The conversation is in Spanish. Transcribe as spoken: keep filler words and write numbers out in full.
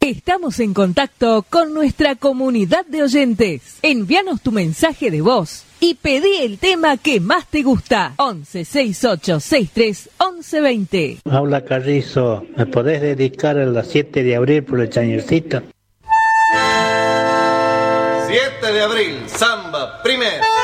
Estamos en contacto con nuestra comunidad de oyentes. Envíanos tu mensaje de voz y pedí el tema que más te gusta. once sesenta y ocho sesenta y tres once veinte. Habla Carrizo, ¿me podés dedicar a las siete de abril por el chañercito? siete de abril, samba, primero.